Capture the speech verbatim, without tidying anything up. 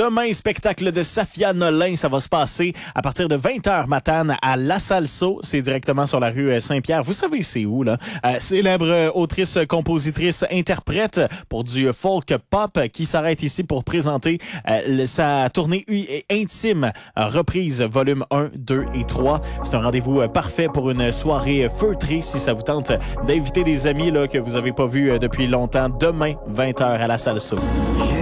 Demain, spectacle de Safia Nolin. Ça va se passer à partir de vingt heures matane à La Salso. C'est directement sur la rue Saint-Pierre. Vous savez c'est où, là? Euh, célèbre autrice, compositrice, interprète pour du folk pop qui s'arrête ici pour présenter euh, sa tournée intime, reprise volume un, deux et trois. C'est un rendez-vous parfait pour une soirée feutrée si ça vous tente d'inviter des amis là, que vous avez pas vus depuis longtemps. Demain, vingt heures à La Salso.